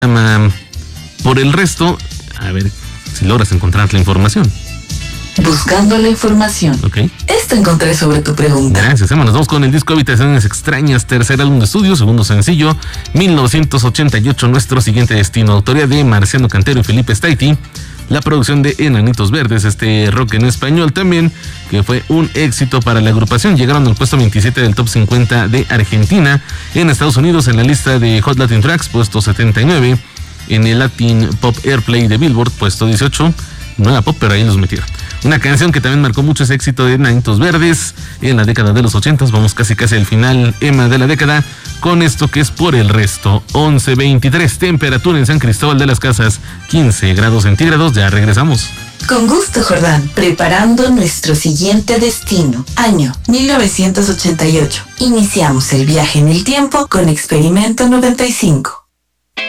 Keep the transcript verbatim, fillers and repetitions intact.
Por el resto, a ver si logras encontrar la información. Buscando la información. Ok. Esto encontré sobre tu pregunta. Gracias, Emma. Nos vamos con el disco Habitaciones Extrañas, tercer álbum de estudio, segundo sencillo, mil novecientos ochenta y ocho, nuestro siguiente destino. Autoría de Marciano Cantero y Felipe Staiti. La producción de Enanitos Verdes, este rock en español también, que fue un éxito para la agrupación. Llegaron al puesto veintisiete del top cincuenta de Argentina. En Estados Unidos, en la lista de Hot Latin Tracks, puesto setenta y nueve. En el Latin Pop Airplay de Billboard, puesto dieciocho. No era pop, pero ahí los metieron. Una canción que también marcó mucho ese éxito de Enanitos Verdes en la década de los ochentas. Vamos casi casi al final, Emma, de la década, con esto que es Por el Resto. once veintitrés, temperatura en San Cristóbal de las Casas, quince grados centígrados. Ya regresamos. Con gusto, Jordán. Preparando nuestro siguiente destino. Año mil novecientos ochenta y ocho. Iniciamos el viaje en el tiempo con Experimento noventa y cinco.